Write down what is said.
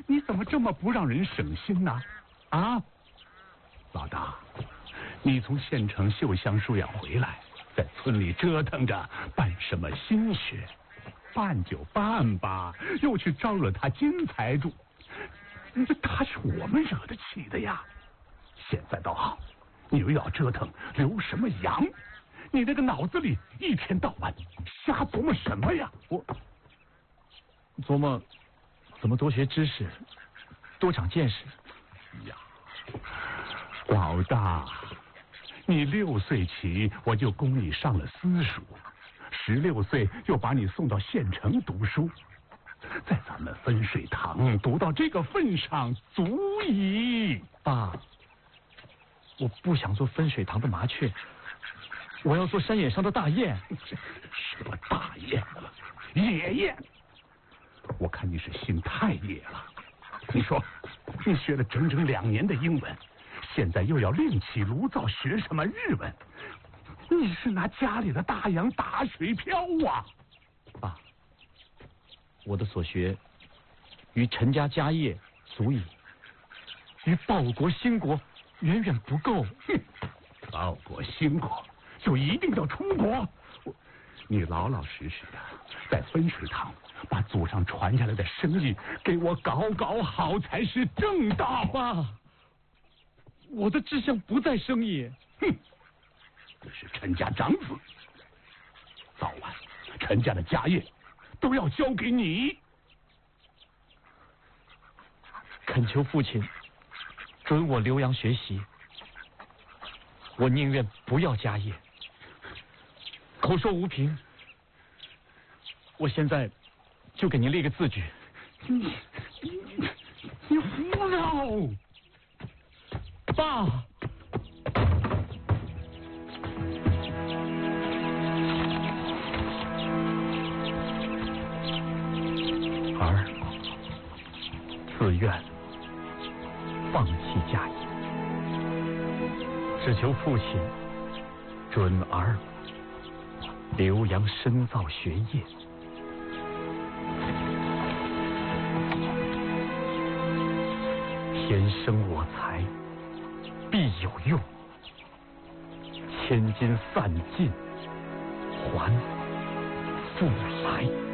你怎么这么不让人省心呢？啊，老大，你从县城秀香书院回来，在村里折腾着，办什么心学？办就办吧，又去招惹他金财主，他是我们惹得起的呀。现在倒好，你又要折腾留什么洋？你那个脑子里一天到晚瞎琢磨什么呀？ 我琢磨怎么多学知识，多长见识。 呀，老大，你6岁起我就供你上了私塾，16岁又把你送到县城读书，在咱们分水堂读到这个份上，足矣。 爸，我不想做分水堂的麻雀，我要做山野上的大雁。 什么大雁了？野雁？我看你是心太野了。你说，你学了整整2年的英文，现在又要另起炉灶学什么日文？你是拿家里的大洋打水漂啊！ 爸，我的所学于陈家家业足矣，于报国兴国远远不够。 哼，报国兴国就一定要出国？你老老实实的在分水堂把祖上传下来的生意给我搞好才是正道。 爸，我的志向不在生意。 哼，你是陈家长子，早晚陈家的家业都要交给你。 恳求父亲准我留洋学习，我宁愿不要家业。口说无凭，我现在就给您列个字据。 你胡闹！ 爸，儿自愿放弃家业，只求父亲准儿留洋深造学业。天生我材必有用，千金散尽还复来。